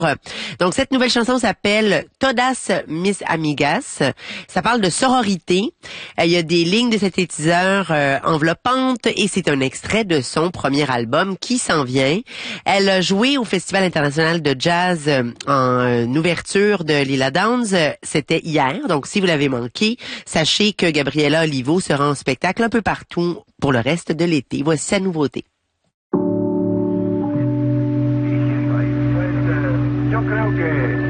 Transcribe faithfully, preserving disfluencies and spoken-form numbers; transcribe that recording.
Donc, cette nouvelle chanson s'appelle Todas Mis Amigas. Ça parle de sororité. Il y a des lignes de synthétiseur euh, enveloppantes et c'est un extrait de son premier album qui s'en vient. Elle a joué au Festival international de jazz euh, en euh, ouverture de Lila Downs. C'était hier. Donc, si vous l'avez manqué, sachez que Gabriela Olivo sera en spectacle un peu partout pour le reste de l'été. Voici sa nouveauté. Yo creo que